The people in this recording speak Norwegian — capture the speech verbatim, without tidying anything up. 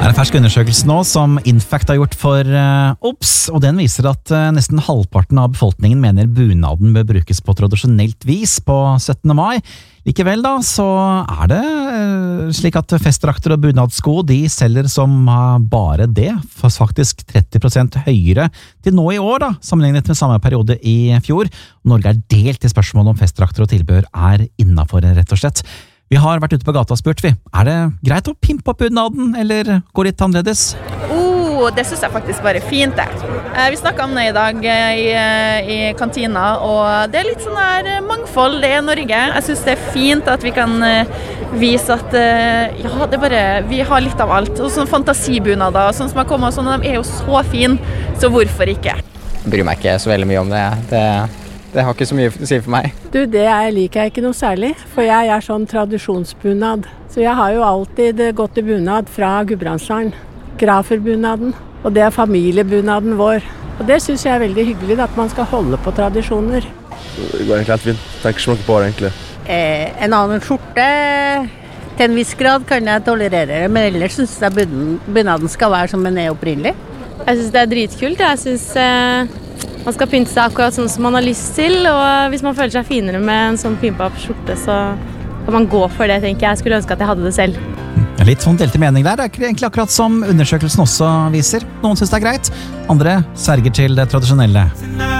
Det er en fersk undersøkelse nå som Infact har gjort for uh, Ops, og den viser at uh, nesten halvparten av befolkningen mener bunaden bør brukes på tradisjonelt vis på syttende mai. Likevel da, så er det uh, slik at festdrakter og bunadsko, de selger som uh, bare det, faktisk tretti prosent høyere til nå i år da, sammenlignet med samme periode i fjor. Norge er delt i spørsmålet om festdrakter og tilbehør er innenfor, rett og slett. Vi har vært ute på gata og spurt, vi. Er det greit å pimpe opp bunaden, eller gå litt annerledes? Oh, det synes jeg faktisk bare er fint, det. Eh, vi snakket om det i dag eh, i, i kantina, og det er litt sånn her mangfold, det er Norge. Jeg synes det er fint at vi kan eh, vise at eh, ja, det er bare, vi har litt av alt. Og sånn fantasibunader, sånn som har kommet, sånn, de er jo så fine, så hvorfor ikke? Jeg bryr meg ikke så veldig mye om det. Det Det har ikke så mye å si for meg. Du, det er, liker jeg ikke noe særlig, for jeg er sånn tradisjonsbunad. Så jeg har jo alltid gått i bunad fra Gudbrandsdalen, graferbunaden, og det er familiebunaden vår. Og det synes jeg er veldig hyggelig, at man skal holde på tradisjoner. Det går egentlig helt fint. Tenker ikke noe på det, egentlig. Eh, en annen skjorte, til en viss grad kan jeg tolerere det, men ellers synes jeg bunaden skal være som den er opprinnelig. Jeg synes det er dritkult. Jeg synes... Eh Man skal pynte seg akkurat sånn som man har lyst til, og hvis man føler seg finere med en sånn pimpa opp skjorte, så kan man gå for det, tenker jeg. Jeg skulle ønske at jeg hadde det selv. Litt sånn delte mening der. Det er egentlig akkurat som undersøkelsen også viser. Noen synes det er greit, andre sverger til det tradisjonelle.